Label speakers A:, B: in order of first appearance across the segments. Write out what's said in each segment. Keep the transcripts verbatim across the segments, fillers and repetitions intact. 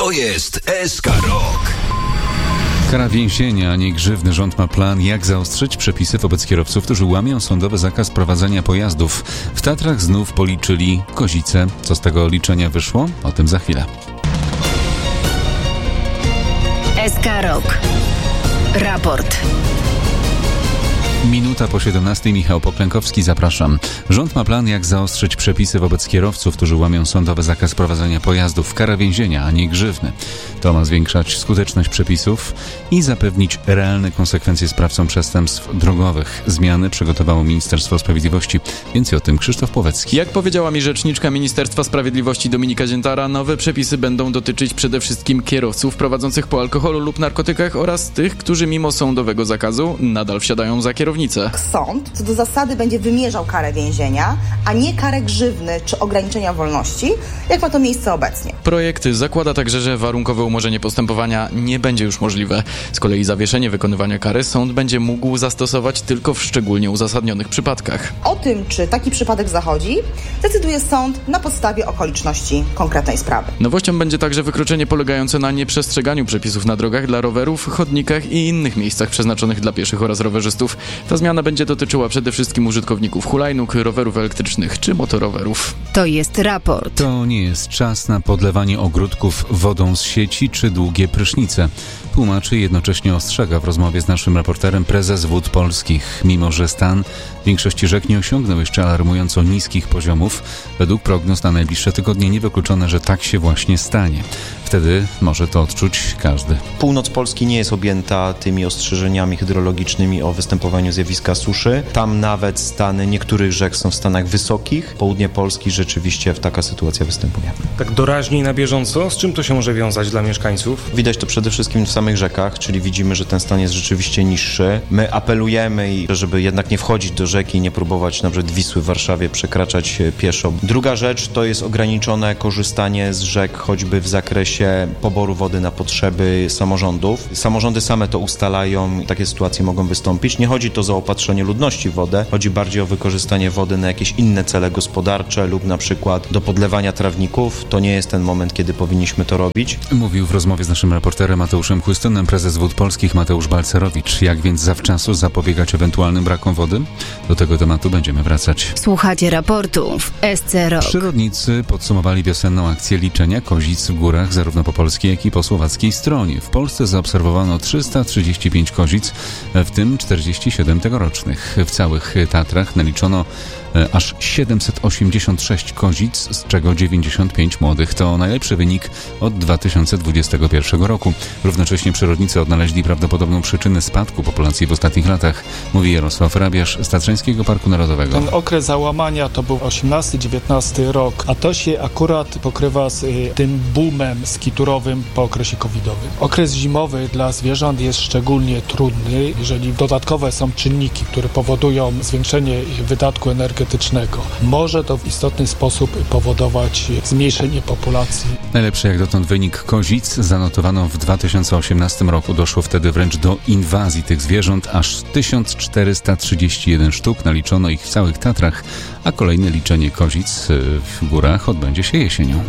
A: To jest S K Rock.
B: Kara więzienia, a nie grzywny. Rząd ma plan, jak zaostrzyć przepisy wobec kierowców, którzy łamią sądowy zakaz prowadzenia pojazdów. W Tatrach znów policzyli Kozice. Co z tego liczenia wyszło? O tym za chwilę.
C: S K Rock. Raport.
B: Minuta po siedemnastej. Michał Poklękowski, zapraszam. Rząd ma plan, jak zaostrzyć przepisy wobec kierowców, którzy łamią sądowy zakaz prowadzenia pojazdów. Kara więzienia, a nie grzywny. To ma zwiększać skuteczność przepisów i zapewnić realne konsekwencje sprawcom przestępstw drogowych. Zmiany przygotowało Ministerstwo Sprawiedliwości. Więcej o tym Krzysztof Płowecki.
D: Jak powiedziała mi rzeczniczka Ministerstwa Sprawiedliwości Dominika Ziętara, nowe przepisy będą dotyczyć przede wszystkim kierowców prowadzących po alkoholu lub narkotykach oraz tych, którzy mimo sądowego zakazu nadal wsiadają za kierownicę.
E: Sąd co do zasady będzie wymierzał karę więzienia, a nie karę grzywny czy ograniczenia wolności, jak ma to miejsce obecnie.
D: Projekt zakłada także, że warunkowe umorzenie postępowania nie będzie już możliwe. Z kolei zawieszenie wykonywania kary sąd będzie mógł zastosować tylko w szczególnie uzasadnionych przypadkach.
E: O tym, czy taki przypadek zachodzi, decyduje sąd na podstawie okoliczności konkretnej sprawy.
D: Nowością będzie także wykroczenie polegające na nieprzestrzeganiu przepisów na drogach dla rowerów, chodnikach i innych miejscach przeznaczonych dla pieszych oraz rowerzystów. Ta zmiana będzie dotyczyła przede wszystkim użytkowników hulajnóg, rowerów elektrycznych czy motorowerów.
C: To jest raport.
B: To nie jest czas na podlewanie ogródków wodą z sieci czy długie prysznice. Tłumaczy i jednocześnie ostrzega w rozmowie z naszym reporterem prezes Wód Polskich. Mimo że stan większości rzek nie osiągnął jeszcze alarmująco niskich poziomów, według prognoz na najbliższe tygodnie niewykluczone, że tak się właśnie stanie. Wtedy może to odczuć każdy.
F: Północ Polski nie jest objęta tymi ostrzeżeniami hydrologicznymi o występowaniu zjawiska suszy. Tam nawet stany niektórych rzek są w stanach wysokich. Południe Polski rzeczywiście taka sytuacja występuje.
G: Tak doraźniej na bieżąco, z czym to się może wiązać dla mieszkańców?
F: Widać to przede wszystkim w samych rzekach, czyli widzimy, że ten stan jest rzeczywiście niższy. My apelujemy, żeby jednak nie wchodzić do rzeki i nie próbować na przykład Wisły w Warszawie przekraczać pieszo. Druga rzecz to jest ograniczone korzystanie z rzek, choćby w zakresie poboru wody na potrzeby samorządów. Samorządy same to ustalają, takie sytuacje mogą wystąpić. Nie chodzi to o zaopatrzenie ludności w wodę, chodzi bardziej o wykorzystanie wody na jakieś inne cele gospodarcze lub na przykład do podlewania trawników. To nie jest ten moment, kiedy powinniśmy to robić.
B: Mówił w rozmowie z naszym reporterem Mateuszem Chłystunem prezes Wód Polskich Mateusz Balcerowicz. Jak więc zawczasu zapobiegać ewentualnym brakom wody? Do tego tematu będziemy wracać.
C: Słuchacie raportu w S C Rock.
B: Przyrodnicy podsumowali wiosenną akcję liczenia kozic w górach zarówno po polskiej, jak i po słowackiej stronie. W Polsce zaobserwowano trzysta trzydzieści pięć kozic, w tym czterdzieści siedem tegorocznych. W całych Tatrach naliczono aż siedemset osiemdziesiąt sześć kozic, z czego dziewięćdziesiąt pięć młodych. To najlepszy wynik od dwa tysiące dwudziestego pierwszego roku. Równocześnie przyrodnicy odnaleźli prawdopodobną przyczynę spadku populacji w ostatnich latach, mówi Jarosław Rabiasz z Tatrzańskiego Parku Narodowego.
H: Ten okres załamania to był osiemnasty dziewiętnasty rok, a to się akurat pokrywa z y, tym boomem skiturowym po okresie covidowym. Okres zimowy dla zwierząt jest szczególnie trudny, jeżeli dodatkowe są czynniki, które powodują zwiększenie wydatku energetycznego. Może to w istotny sposób powodować zmniejszenie populacji.
B: Najlepszy jak dotąd wynik kozic zanotowano w dwa tysiące osiemnastym roku. Doszło wtedy wręcz do inwazji tych zwierząt. Aż tysiąc czterysta trzydzieści jeden sztuk, naliczono ich w całych Tatrach, a kolejne liczenie kozic w górach odbędzie się jesienią.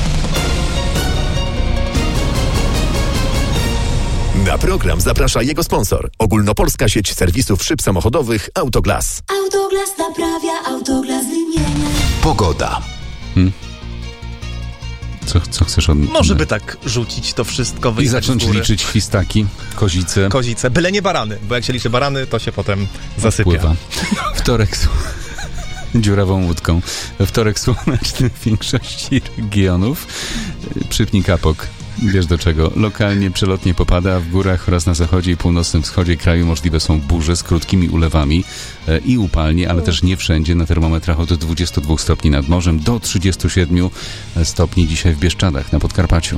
A: Na program zaprasza jego sponsor. Ogólnopolska sieć serwisów szyb samochodowych Autoglas.
I: Autoglas naprawia, Autoglas wymienia.
A: Pogoda.
B: Hmm. Co, co chcesz od...
J: Może by tak rzucić to wszystko.
B: I zacząć liczyć świstaki, kozice.
J: Kozice, byle nie barany, bo jak się liczy barany, to się potem zasypia.
B: Odpływa. Wtorek dziurawą łódką. Wtorek słoneczny w większości regionów. Przypnij kapok. Wiesz do czego? Lokalnie przelotnie popada, a w górach oraz na zachodzie i północnym wschodzie kraju możliwe są burze z krótkimi ulewami e, i upalnie, ale też nie wszędzie. Na termometrach od dwudziestu dwóch stopni nad morzem do trzydziestu siedmiu stopni dzisiaj w Bieszczadach na Podkarpaciu.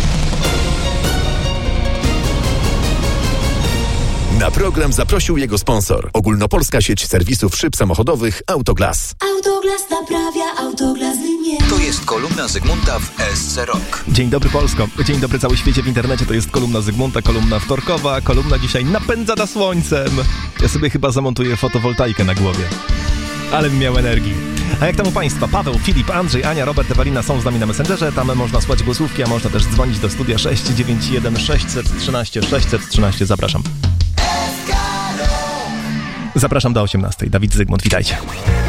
A: Na program zaprosił jego sponsor. Ogólnopolska sieć serwisów szyb samochodowych Autoglas.
I: Autoglas naprawia, Autoglas wymienia.
A: To jest kolumna Zygmunta w S C Rock.
J: Dzień dobry Polsko, dzień dobry cały świecie w internecie. To jest kolumna Zygmunta, kolumna wtorkowa, kolumna dzisiaj napędzana słońcem. Ja sobie chyba zamontuję fotowoltaikę na głowie, ale bym miał energii. A jak tam u Państwa? Paweł, Filip, Andrzej, Ania, Robert, Ewelina są z nami na Messengerze. Tam można słuchać głosówki, a można też dzwonić do studia sześć dziewięć jeden sześć jedna trzy sześć jedna trzy. Zapraszam. Zapraszam do osiemnastej. Dawid Zygmunt, witajcie.